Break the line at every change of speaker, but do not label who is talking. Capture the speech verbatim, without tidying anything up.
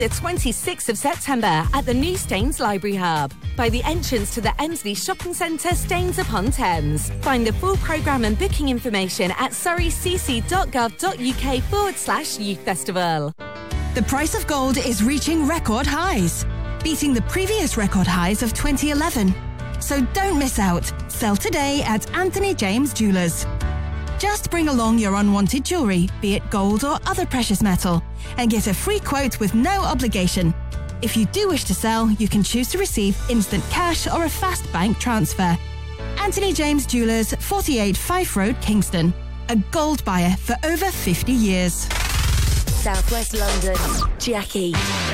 The twenty-sixth of September at the new Staines Library Hub, by the entrance to the Emsley Shopping Centre, Staines-upon-Thames. Find the full programme and booking information at surreycc.gov.uk forward slash youth festival.
The price of gold is reaching record highs, beating the previous record highs of twenty eleven. So don't miss out. Sell today at Anthony James Jewellers. Just bring along your unwanted jewellery, be it gold or other precious metal, and get a free quote with no obligation. If you do wish to sell, you can choose to receive instant cash or a fast bank transfer. Anthony James Jewellers, forty-eight Fife Road, Kingston. A gold buyer for over fifty years.
Southwest London, Jackie.